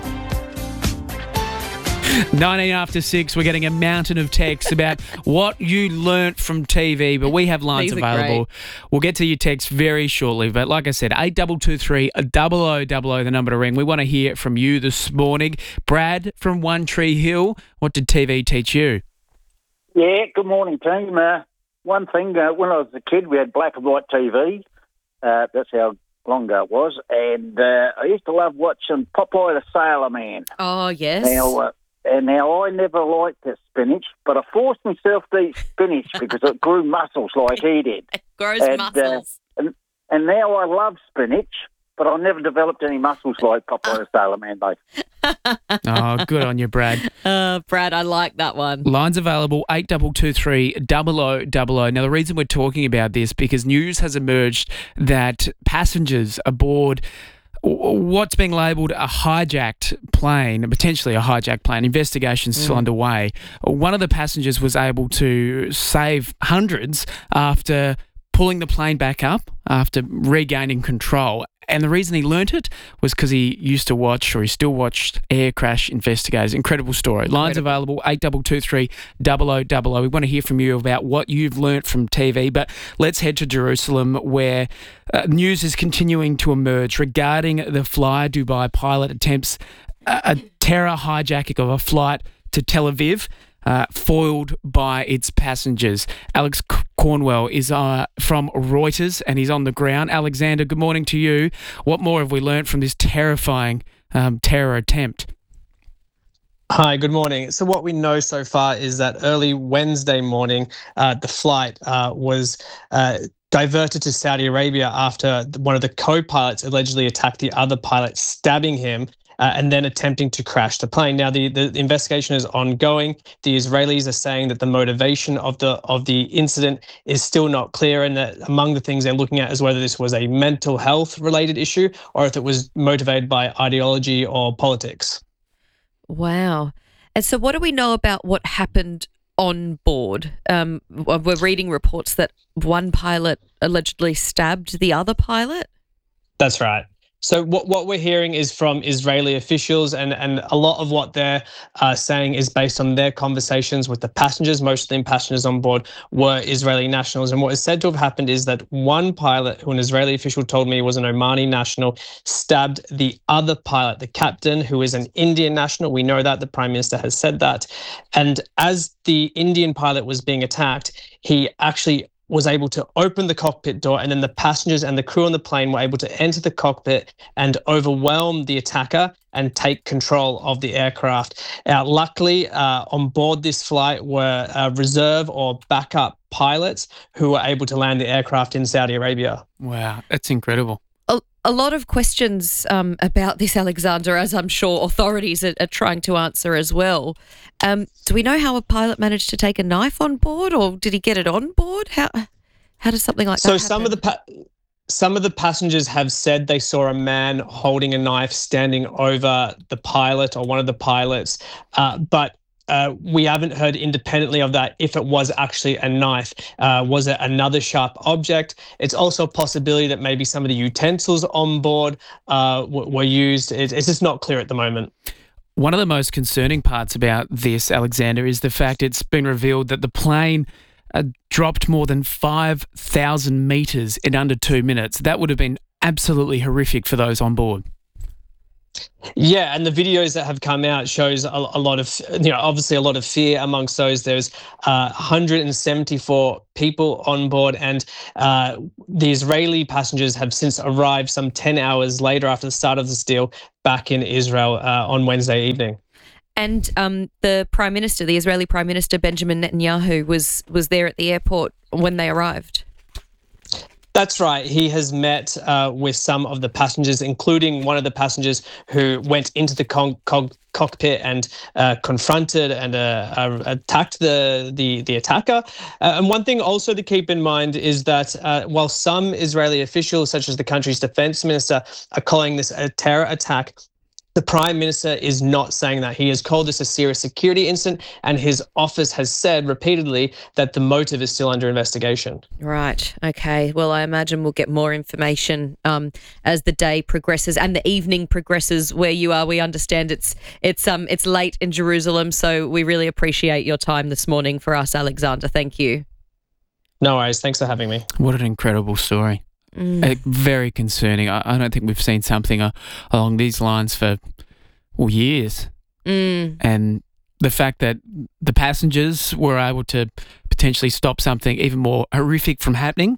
nineteen after six, we're getting a mountain of texts about what you learnt from T V, but we have lines These are available. great. We'll get to your text very shortly, but like I said, eight two two three, double oh double oh, the number to ring. We want to hear from you this morning. Brad from One Tree Hill, what did T V teach you? Yeah, good morning, team. Uh, one thing, uh, when I was a kid, we had black and white T V. Uh, that's how long ago it was. And uh, I used to love watching Popeye the Sailor Man. Oh, yes. Now, uh, and now I never liked the spinach, but I forced myself to eat spinach because it grew muscles like he did. It grows and, muscles. Uh, and, and now I love spinach, but I never developed any muscles like Popeye the Sailor Man, though. Oh, good on you, Brad. Uh, Brad, I like that one. Lines available, eight two two three, double oh double oh. Now, the reason we're talking about this, because news has emerged that passengers aboard what's being labelled a hijacked plane, potentially a hijacked plane, investigation's still Mm. underway. One of the passengers was able to save hundreds after pulling the plane back up, after regaining control. And the reason he learnt it was because he used to watch, or he still watched, Air Crash Investigators. Incredible story. Lines available, eight two two three, double oh double oh. We want to hear from you about what you've learnt from T V, but let's head to Jerusalem, where uh, news is continuing to emerge regarding the Fly Dubai pilot attempts a, a terror hijacking of a flight to Tel Aviv. Uh, foiled by its passengers. Alex C- Cornwell is uh, from Reuters and he's on the ground. Alexander, good morning to you. What more have we learnt from this terrifying um, terror attempt? Hi, good morning. So what we know so far is that early Wednesday morning, uh, the flight uh, was uh, diverted to Saudi Arabia after one of the co-pilots allegedly attacked the other pilot, stabbing him. Uh, and then attempting to crash the plane. Now, the, the investigation is ongoing. The Israelis are saying that the motivation of the of the incident is still not clear, and that among the things they're looking at is whether this was a mental health related issue or if it was motivated by ideology or politics. Wow. And so what do we know about what happened on board? Um, we're reading reports that one pilot allegedly stabbed the other pilot? That's right. So what, what we're hearing is from Israeli officials, and, and a lot of what they're uh, saying is based on their conversations with the passengers. Most of the passengers on board were Israeli nationals. And what is said to have happened is that one pilot, who an Israeli official told me was an Omani national, stabbed the other pilot, the captain, who is an Indian national. We know that, the Prime Minister has said that. And as the Indian pilot was being attacked, he actually was able to open the cockpit door, and then the passengers and the crew on the plane were able to enter the cockpit and overwhelm the attacker and take control of the aircraft. Now, luckily, uh, on board this flight were uh, reserve or backup pilots who were able to land the aircraft in Saudi Arabia. Wow, that's incredible. A, a lot of questions um, about this, Alexander, as I'm sure authorities are, are trying to answer as well. Um, do we know how a pilot managed to take a knife on board, or did he get it on board? How how does something like so that happen? So some of the pa- some of the passengers have said they saw a man holding a knife standing over the pilot or one of the pilots, uh, but uh, we haven't heard independently of that if it was actually a knife. Uh, was it another sharp object? It's also a possibility that maybe some of the utensils on board uh, w- were used. It, it's just not clear at the moment. One of the most concerning parts about this, Alexander, is the fact it's been revealed that the plane uh, dropped more than five thousand metres in under two minutes. That would have been absolutely horrific for those on board. Yeah, and the videos that have come out shows a, a lot of, you know, obviously a lot of fear amongst those. There's uh, one hundred seventy-four people on board, and uh, the Israeli passengers have since arrived some ten hours later after the start of this deal back in Israel uh, on Wednesday evening. And um, the Prime Minister, the Israeli Prime Minister, Benjamin Netanyahu, was was there at the airport when they arrived. That's right. He has met uh, with some of the passengers, including one of the passengers who went into the con- con- cockpit and uh, confronted and uh, uh, attacked the the, the attacker. Uh, and one thing also to keep in mind is that uh, while some Israeli officials, such as the country's defense minister, are calling this a terror attack, the Prime Minister is not saying that. He has called this a serious security incident, and his office has said repeatedly that the motive is still under investigation. Right. Okay. Well, I imagine we'll get more information um, as the day progresses and the evening progresses where you are. We understand it's it's um it's late in Jerusalem, so we really appreciate your time this morning for us, Alexander. Thank you. No worries. Thanks for having me. What an incredible story. Mm. Uh, very concerning. I, I don't think we've seen something uh, along these lines for well, years. Mm. And the fact that the passengers were able to potentially stop something even more horrific from happening.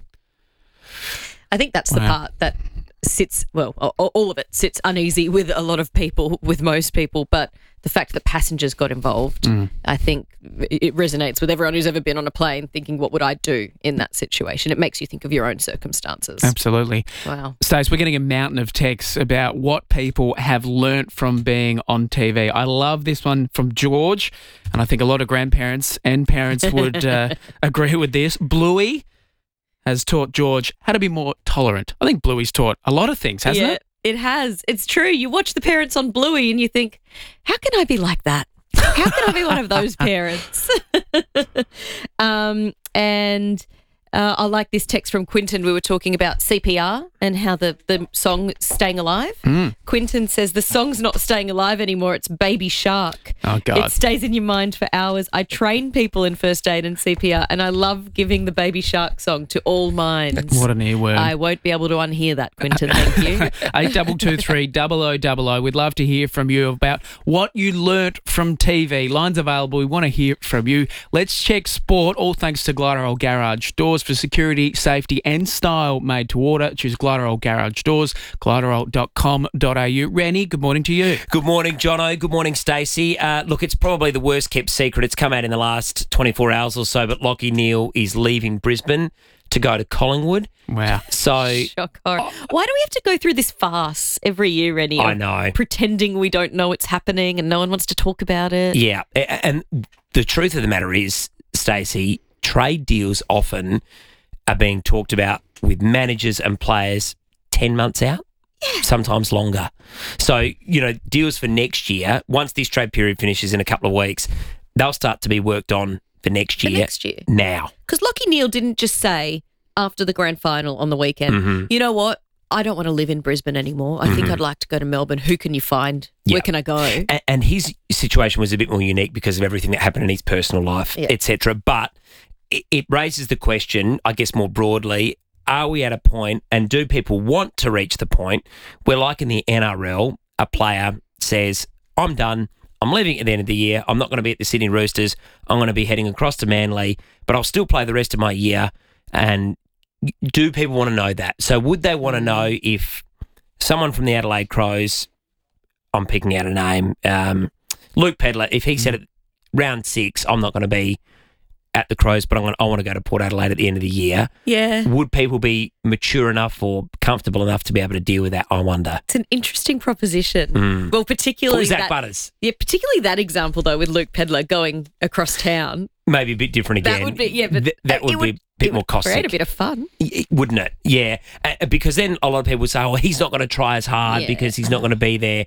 I think that's the Wow. part that sits, well, a- all of it sits uneasy with a lot of people, with most people, but the fact that passengers got involved, Mm. I think it resonates with everyone who's ever been on a plane thinking, what would I do in that situation? It makes you think of your own circumstances. Absolutely. Wow. Stace, we're getting a mountain of texts about what people have learnt from being on T V. I love this one from George, and I think a lot of grandparents and parents would uh, agree with this. Bluey has taught George how to be more tolerant. I think Bluey's taught a lot of things, hasn't yeah, it? It has. It's true. You watch the parents on Bluey and you think, how can I be like that? How can I be one of those parents? um, and uh, I like this text from Quinton. We were talking about C P R and how the, the song Staying Alive. Mm. Quinton says the song's not staying alive anymore. It's Baby Shark. Oh, God. It stays in your mind for hours. I train people in first aid and C P R, and I love giving the Baby Shark song to all minds. What an earworm. I won't be able to unhear that, Quinton. Thank you. eight two two three, double oh double oh. We'd love to hear from you about what you learnt from T V. Lines available. We want to hear from you. Let's check sport, all thanks to Glarderol Garage. Doors for security, safety and style made to order. Choose Glarderol Garage Doors, glarderol dot com dot a u. Rennie, good morning to you. Good morning, Jono. Good morning, Stacey. Uh, look, it's probably the worst kept secret. It's come out in the last twenty-four hours or so, but Lachie Neale is leaving Brisbane to go to Collingwood. Wow. So Shock horror. Why do we have to go through this farce every year, Rennie? I of know. Pretending we don't know it's happening and no one wants to talk about it. Yeah, a- and the truth of the matter is, Stacey, trade deals often are being talked about with managers and players ten months out, sometimes longer. So, you know, deals for next year, once this trade period finishes in a couple of weeks, they'll start to be worked on for next For year. next year. Now. Because Lachie Neale didn't just say after the grand final on the weekend, Mhm. you know what? I don't want to live in Brisbane anymore. I think Mhm. I'd like to go to Melbourne. Who can you find? Yeah. Where can I go? A- And his situation was a bit more unique because of everything that happened in his personal life, Yeah. et cetera. But it, it raises the question, I guess more broadly, are we at a point, and do people want to reach the point where, like in the N R L, a player says, I'm done, I'm leaving at the end of the year, I'm not going to be at the Sydney Roosters, I'm going to be heading across to Manly, but I'll still play the rest of my year. And do people want to know that? So would they want to know if someone from the Adelaide Crows, I'm picking out a name, um, Luke Pedlar, if he said at round six, I'm not going to be at the Crows, but I'm going to, I want to go to Port Adelaide at the end of the year. Yeah. Would people be mature enough or comfortable enough to be able to deal with that? I wonder. It's an interesting proposition. Mm. Well, particularly Or Zach that, Butters. Yeah, particularly that example though with Luke Pedlar going across town. Maybe a bit different again. That would be yeah, but Th- that would it be a bit it more would caustic. Create a bit of fun. Y- Wouldn't it? Yeah. Uh, because then a lot of people say, oh, he's not going to try as hard Yeah. because he's not going to be there.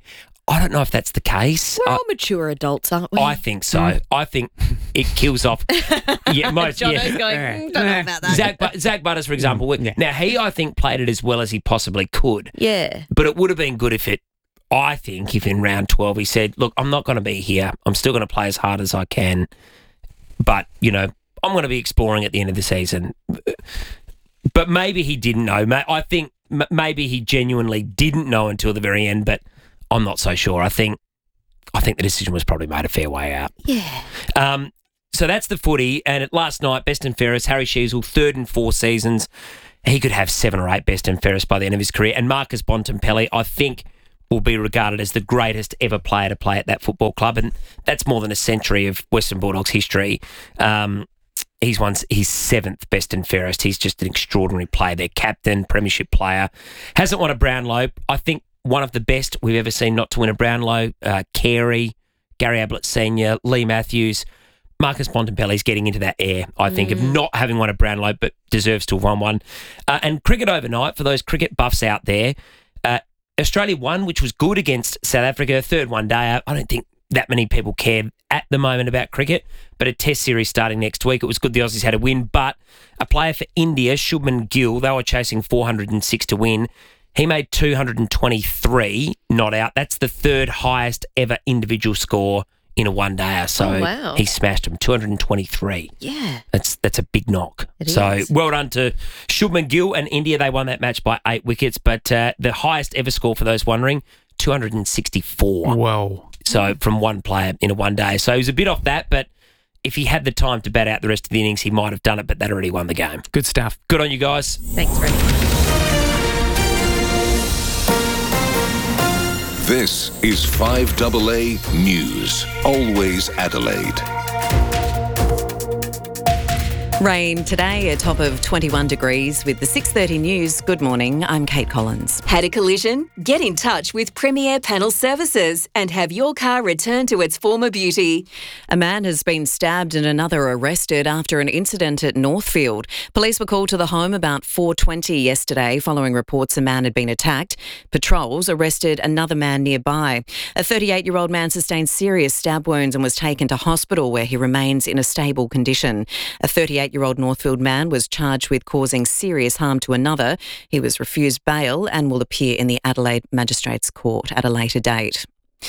I don't know if that's the case. We're I, all mature adults, aren't we? I think so. Mm. I think it kills off. Yeah, most. Jono's yeah. going, mm, don't know about that. Zach, but- Zach Butters, for example. Yeah. Now, he, I think, played it as well as he possibly could. Yeah. But it would have been good if it, I think, if in round twelve he said, look, I'm not going to be here. I'm still going to play as hard as I can. But, you know, I'm going to be exploring at the end of the season. But maybe he didn't know. I think maybe he genuinely didn't know until the very end, but I'm not so sure. I think I think the decision was probably made a fair way out. Yeah. Um, so that's the footy. And at last night, best and fairest, Harry Sheasel, third in four seasons. He could have seven or eight best and fairest by the end of his career. And Marcus Bontempelli, I think, will be regarded as the greatest ever player to play at that football club. And that's more than a century of Western Bulldogs history. Um, he's won his seventh best and fairest. He's just an extraordinary player. Their captain, premiership player. Hasn't won a Brownlow. I think one of the best we've ever seen not to win a Brownlow. Uh, Carey, Gary Ablett Senior, Lee Matthews. Marcus Bontempelli's getting into that air, I think, mm. of not having won a Brownlow, but deserves to have won one. Uh, and cricket overnight, for those cricket buffs out there, uh, Australia won, which was good against South Africa. Third one day. I don't think that many people care at the moment about cricket, but a test series starting next week. It was good the Aussies had a win, but a player for India, Shubman Gill, they were chasing four hundred six to win. He made two hundred twenty-three not out. That's the third highest ever individual score in a one-dayer. So oh, wow. he smashed him, two hundred twenty-three. Yeah. That's that's a big knock. It so is. well done to Shubman Gill and India. They won that match by eight wickets, but uh, the highest ever score, for those wondering, two hundred sixty-four. Whoa. So from one player in a one day. So he was a bit off that, but if he had the time to bat out the rest of the innings, he might have done it, but that already won the game. Good stuff. Good on you guys. Thanks, Freddie. This is five A A News. Always Adelaide. Rain today, a top of twenty-one degrees with the six thirty news. Good morning, I'm Kate Collins. Had a collision? Get in touch with Premier Panel Services and have your car returned to its former beauty. A man has been stabbed and another arrested after an incident at Northfield. Police were called to the home about four twenty yesterday following reports a man had been attacked. Patrols arrested another man nearby. A thirty-eight-year-old man sustained serious stab wounds and was taken to hospital where he remains in a stable condition. A thirty-eight-year-old Northfield man was charged with causing serious harm to another. He was refused bail and will appear in the Adelaide Magistrates Court at a later date.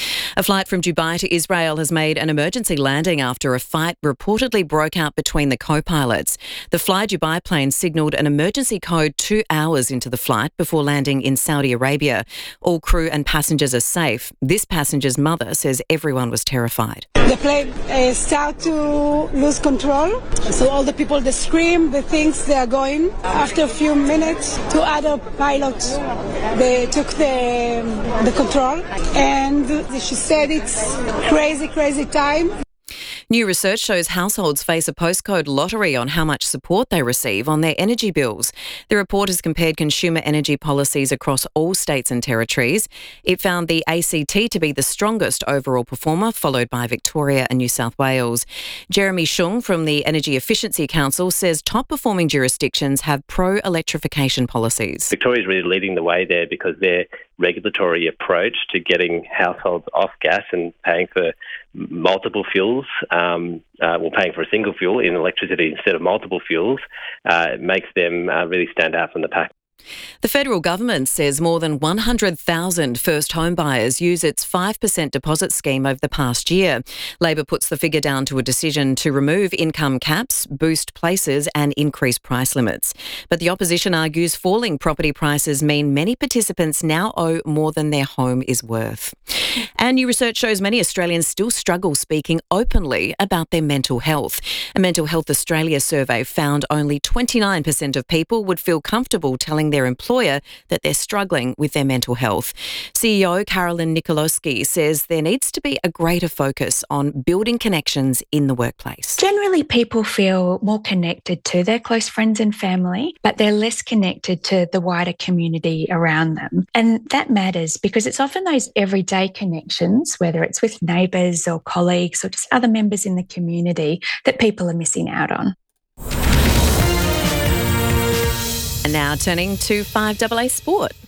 A flight from Dubai to Israel has made an emergency landing after a fight reportedly broke out between the co-pilots. The Fly Dubai plane signalled an emergency code two hours into the flight before landing in Saudi Arabia. All crew and passengers are safe. This passenger's mother says everyone was terrified. The plane uh, started to lose control, so all the people, they scream, the things they are going. After a few minutes, two other pilots, they took the, the control, and she said it's crazy, crazy time. New research shows households face a postcode lottery on how much support they receive on their energy bills. The report has compared consumer energy policies across all states and territories. It found the A C T to be the strongest overall performer, followed by Victoria and New South Wales. Jeremy Shung from the Energy Efficiency Council says top-performing jurisdictions have pro-electrification policies. Victoria's really leading the way there because their regulatory approach to getting households off gas and paying for multiple fuels, um, uh, well, paying for a single fuel in electricity instead of multiple fuels, uh, makes them uh, really stand out from the pack. The federal government says more than one hundred thousand first home buyers use its five percent deposit scheme over the past year. Labor puts the figure down to a decision to remove income caps, boost places and increase price limits. But the opposition argues falling property prices mean many participants now owe more than their home is worth. And new research shows many Australians still struggle speaking openly about their mental health. A Mental Health Australia survey found only twenty-nine percent of people would feel comfortable telling their employer that they're struggling with their mental health. C E O Carolyn Nikolowski says there needs to be a greater focus on building connections in the workplace. Generally, people feel more connected to their close friends and family, but they're less connected to the wider community around them. And that matters because it's often those everyday connections, whether it's with neighbours or colleagues or just other members in the community, that people are missing out on. And now turning to five A A Sport.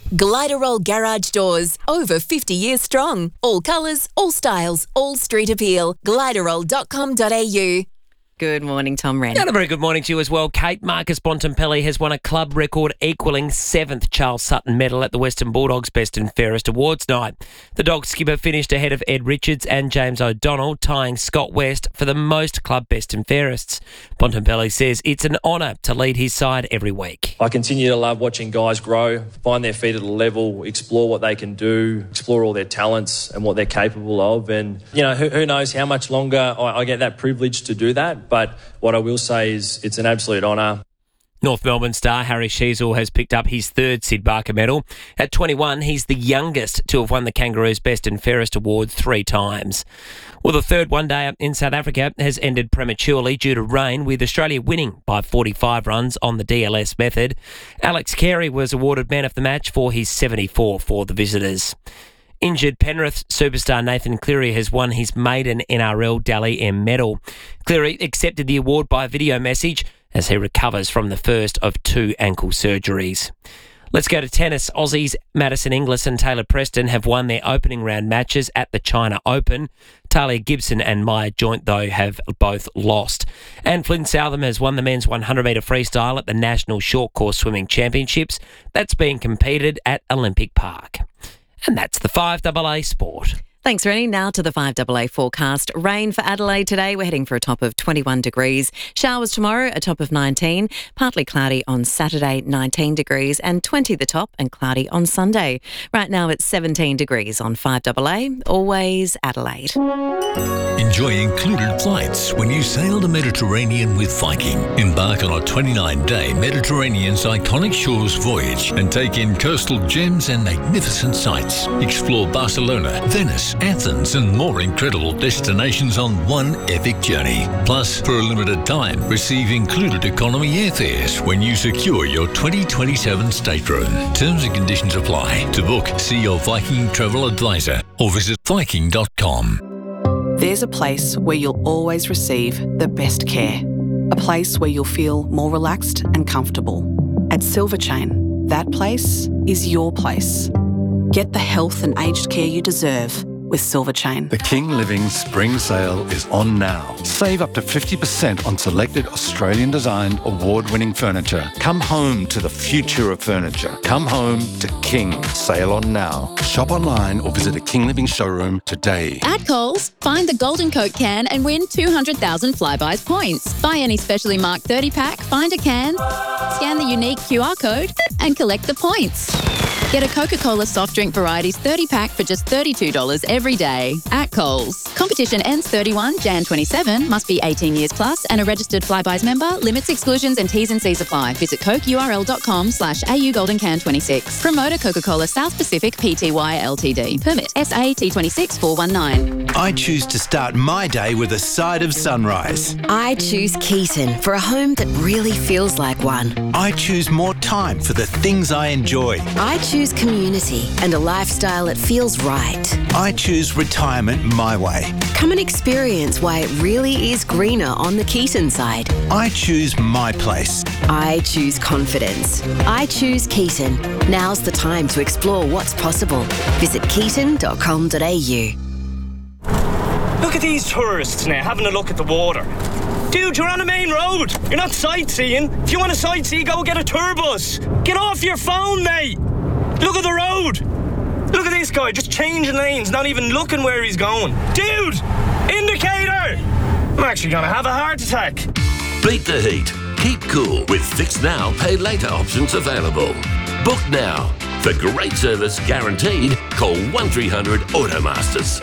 Gliderol Garage Doors, over fifty years strong. All colours, all styles, all street appeal. gliderol dot com dot a u. Good morning, Tom Wren. And a very good morning to you as well, Kate. Marcus Bontempelli has won a club record equalling seventh Charles Sutton medal at the Western Bulldogs Best and Fairest Awards night. The Dog skipper finished ahead of Ed Richards and James O'Donnell, tying Scott West for the most club Best and Fairests. Bontempelli says it's an honour to lead his side every week. I continue to love watching guys grow, find their feet at a level, explore what they can do, explore all their talents and what they're capable of. And, you know, who, who knows how much longer I, I get that privilege to do that. But what I will say is it's an absolute honour. North Melbourne star Harry Sheezel has picked up his third Sid Barker medal. At twenty-one, he's the youngest to have won the Kangaroos Best and Fairest Award three times. Well, the third one-day in South Africa has ended prematurely due to rain, with Australia winning by forty-five runs on the D L S method. Alex Carey was awarded man of the match for his seventy-four for the visitors. Injured Penrith superstar Nathan Cleary has won his maiden N R L Dally M medal. Cleary accepted the award by video message as he recovers from the first of two ankle surgeries. Let's go to tennis. Aussies Madison Inglis and Taylor Preston have won their opening round matches at the China Open. Talia Gibson and Maya Joint, though, have both lost. And Flynn Southam has won the men's one hundred metre freestyle at the National Short Course Swimming Championships. That's being competed at Olympic Park. And that's the five A A Sport. Thanks, Rennie. Now to the five A A forecast. Rain for Adelaide today. We're heading for a top of twenty-one degrees. Showers tomorrow, a top of nineteen. Partly cloudy on Saturday, nineteen degrees. And twenty the top and cloudy on Sunday. Right now it's seventeen degrees on five A A. Always Adelaide. Enjoy included flights when you sail the Mediterranean with Viking. Embark on a twenty-nine day Mediterranean's iconic shores voyage and take in coastal gems and magnificent sights. Explore Barcelona, Venice, Athens and more incredible destinations on one epic journey. Plus, for a limited time, receive included economy airfares when you secure your twenty twenty-seven stateroom. Terms and conditions apply. To book, see your Viking travel advisor or visit viking dot com. There's a place where you'll always receive the best care. A place where you'll feel more relaxed and comfortable. At Silver Chain, that place is your place. Get the health and aged care you deserve with Silver Chain. The King Living Spring Sale is on now. Save up to fifty percent on selected Australian-designed, award-winning furniture. Come home to the future of furniture. Come home to King. Sale on now. Shop online or visit a King Living showroom today. At Coles, find the Golden Coke can and win two hundred thousand Flybuys points. Buy any specially marked thirty pack, find a can, scan the unique Q R code and collect the points. Get a Coca-Cola soft drink varieties thirty pack for just thirty-two dollars every day at Coles. Competition ends thirty-first of January twenty-seven. Must be eighteen years plus and a registered Flybuys member. Limits, exclusions and T's and C's apply. Visit cokeurl.com slash AU Golden Can twenty-six. Promoter Coca-Cola South Pacific Pty Ltd. Permit S A T twenty-six four one nine. I choose to start my day with a side of sunrise. I choose Keaton for a home that really feels like one. I choose more time for the things I enjoy. I choose community and a lifestyle that feels right. I choose retirement my way. Come and experience why it really is greener on the Keaton side. I choose my place. I choose confidence. I choose Keaton. Now's the time to explore what's possible. Visit keaton dot com dot a u. Look at these tourists now having a look at the water. Dude, you're on a main road. You're not sightseeing. If you want to sightsee, go get a tour bus. Get off your phone, mate. Look at the road. Look at this guy just changing lanes, not even looking where he's going. Dude, indicator. I'm actually going to have a heart attack. Beat the heat. Keep cool with Fix Now, Pay Later options available. Book now. For great service guaranteed, call one three hundred Automasters.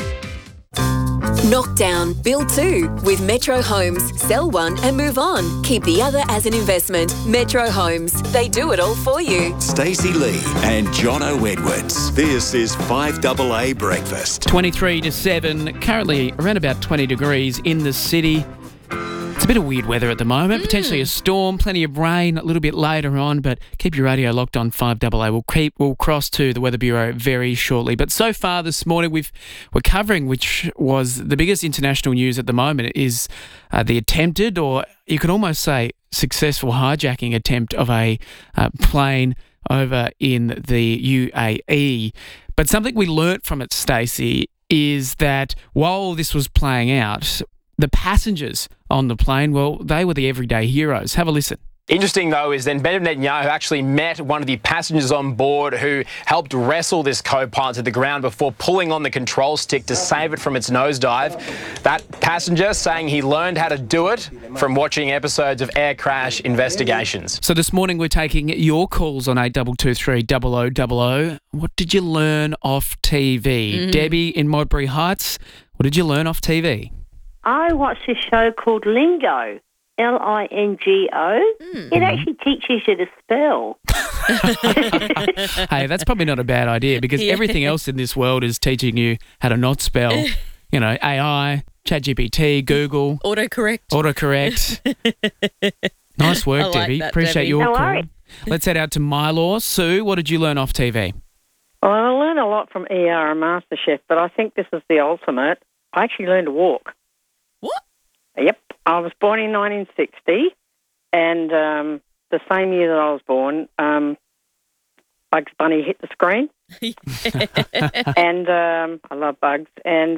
Knockdown, build two with Metro Homes. Sell one and move on. Keep the other as an investment. Metro Homes. They do it all for you. Stacey Lee and Jono Edwards. This is five A A Breakfast. twenty-three to seven, currently around about twenty degrees in the city. It's a bit of weird weather at the moment, mm. potentially a storm, plenty of rain a little bit later on, but keep your radio locked on five A A. We'll keep we'll cross to the Weather Bureau very shortly. But so far this morning we've we're covering, which was the biggest international news at the moment, is uh, the attempted, or you could almost say successful hijacking attempt of a uh, plane over in the U A E. But something we learnt from it, Stacey, is that while this was playing out, the passengers on the plane, well, they were the everyday heroes. Have a listen. Interesting, though, is then Benjamin Netanyahu actually met one of the passengers on board who helped wrestle this co-pilot to the ground before pulling on the control stick to save it from its nosedive. That passenger saying he learned how to do it from watching episodes of air crash investigations. So this morning we're taking your calls on eight two two three double oh double oh. What did you learn off T V? Mm. Debbie in Modbury Heights, what did you learn off T V? I watched this show called Lingo, L I N G O. Mm. It actually teaches you to spell. Hey, that's probably not a bad idea because Yeah. everything else in this world is teaching you how to not spell. You know, A I, ChatGPT, Google. Autocorrect. Autocorrect. Nice work, I like Debbie. that, Appreciate Debbie. your No call. worries. Let's head out to Mylor. Sue, what did you learn off T V? Well, I learned a lot from E R and MasterChef, but I think this is the ultimate. I actually learned to walk. What? Yep. I was born in nineteen sixty, and um, the same year that I was born, um, Bugs Bunny hit the screen. and um, I love bugs. And